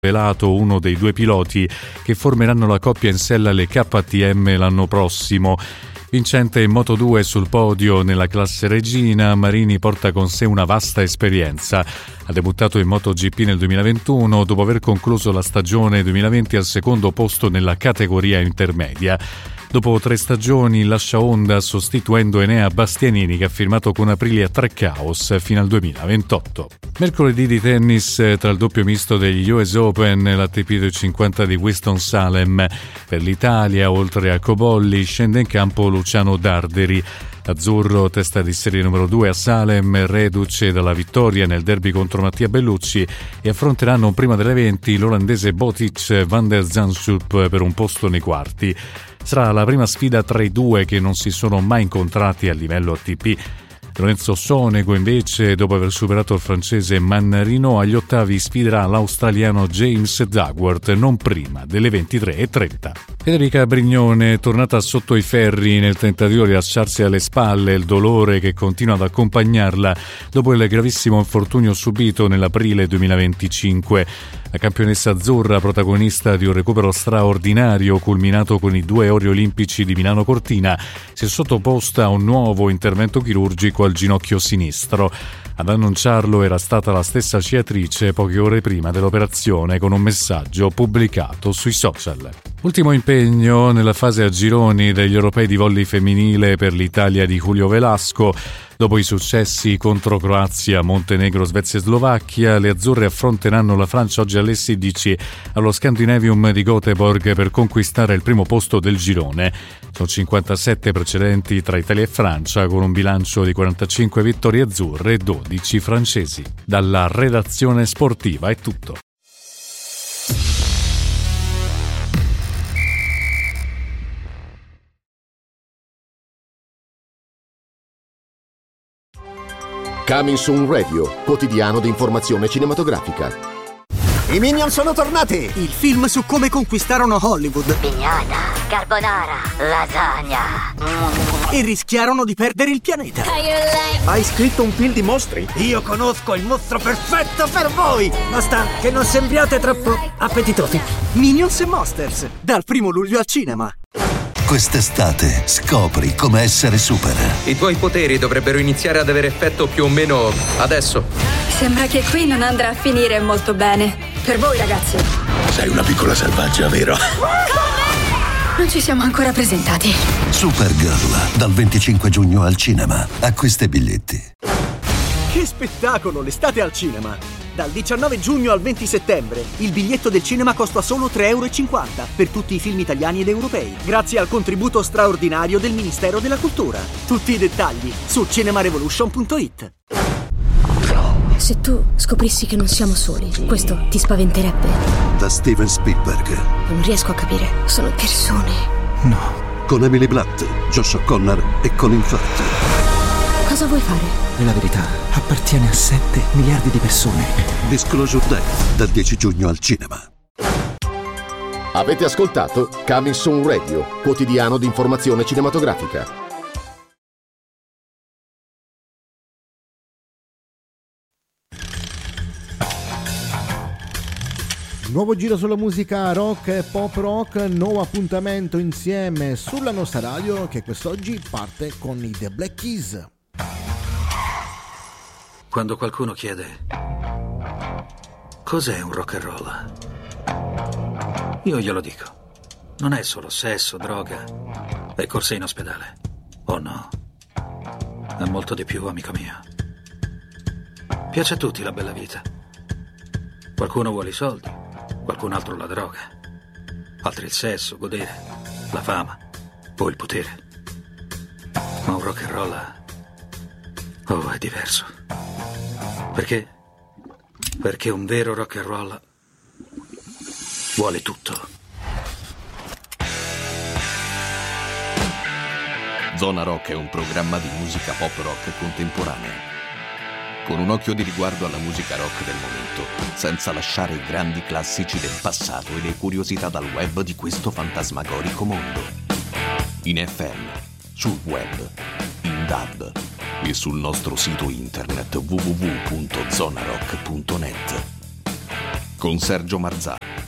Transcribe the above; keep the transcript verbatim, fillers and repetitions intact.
svelato uno dei due piloti che formeranno la coppia in sella alle K T M l'anno prossimo. Vincente in Moto due sul podio nella classe regina, Marini porta con sé una vasta esperienza. Ha debuttato in MotoGP nel duemilaventuno dopo aver concluso la stagione duemilaventi al secondo posto nella categoria intermedia. Dopo tre stagioni lascia Honda sostituendo Enea Bastianini, che ha firmato con Aprilia Trackhouse fino al duemilaventotto. Mercoledì di tennis tra il doppio misto degli U S Open, l'A T P duecentocinquanta di Winston-Salem. Per l'Italia, oltre a Cobolli, scende in campo Luciano Darderi. Azzurro, testa di serie numero due a Salem, reduce dalla vittoria nel derby contro Mattia Bellucci, e affronteranno prima delle venti l'olandese Botic van der Zandschulp per un posto nei quarti. Sarà la prima sfida tra i due che non si sono mai incontrati a livello A T P. Lorenzo Sonego invece, dopo aver superato il francese Mannarino agli ottavi, sfiderà l'australiano James Duckworth non prima delle ventitré e trenta. Federica Brignone è tornata sotto i ferri nel tentativo di lasciarsi alle spalle il dolore che continua ad accompagnarla dopo il gravissimo infortunio subito nell'aprile duemilaventicinque. La campionessa azzurra, protagonista di un recupero straordinario culminato con i due ori olimpici di Milano Cortina, si è sottoposta a un nuovo intervento chirurgico al ginocchio sinistro. Ad annunciarlo era stata la stessa sciatrice poche ore prima dell'operazione, con un messaggio pubblicato sui social. Ultimo impegno nella fase a gironi degli europei di volley femminile per l'Italia di Julio Velasco. Dopo i successi contro Croazia, Montenegro, Svezia e Slovacchia, le azzurre affronteranno la Francia oggi alle sedici allo Scandinavium di Göteborg per conquistare il primo posto del girone. Sono cinquantasette precedenti tra Italia e Francia, con un bilancio di quarantacinque vittorie azzurre e dodici francesi. Dalla redazione sportiva è tutto. Coming Soon Radio, quotidiano di informazione cinematografica. I Minion sono tornati! Il film su come conquistarono Hollywood. Pignata, carbonara, lasagna. Mm. E rischiarono di perdere il pianeta. Hai scritto un film di mostri? Io conosco il mostro perfetto per voi! Basta che non sembriate troppo appetitosi. Minions e Monsters, dal primo luglio al cinema. Quest'estate scopri come essere super. I tuoi poteri dovrebbero iniziare ad avere effetto più o meno adesso. Sembra che qui non andrà a finire molto bene. Per voi, ragazzi. Sei una piccola selvaggia, vero? Non ci siamo ancora presentati. Supergirl, dal venticinque giugno al cinema. Acquista i biglietti. Che spettacolo, l'estate al cinema! Dal diciannove giugno al venti settembre il biglietto del cinema costa solo tre euro e cinquanta per tutti i film italiani ed europei, grazie al contributo straordinario del Ministero della Cultura. Tutti i dettagli su cinemarevolution punto it. Se tu scoprissi che non siamo soli, questo ti spaventerebbe? Da Steven Spielberg. Non riesco a capire, sono persone. No. Con Emily Blunt, Josh O'Connor e Colin Firth. Cosa vuoi fare? E la verità appartiene a sette miliardi di persone. Disclosure Day, dal dieci giugno al cinema. Avete ascoltato Coming Soon Radio, quotidiano di informazione cinematografica. Nuovo giro sulla musica rock e pop rock, nuovo appuntamento insieme sulla nostra radio che quest'oggi parte con i The Black Keys. Quando qualcuno chiede cos'è un rock and roll, io glielo dico. Non è solo sesso, droga e corse in ospedale. Oh no, è molto di più, amico mio. Piace a tutti la bella vita. Qualcuno vuole i soldi, qualcun altro la droga, altri il sesso, godere, la fama o il potere. Ma un rock and roll, oh, è diverso. Perché? Perché un vero rock and roll vuole tutto. Zona Rock è un programma di musica pop rock contemporanea, con un occhio di riguardo alla musica rock del momento, senza lasciare i grandi classici del passato e le curiosità dal web di questo fantasmagorico mondo. In F M, sul web, in D A B e sul nostro sito internet w w w punto zona rock punto net. con Sergio Marzà.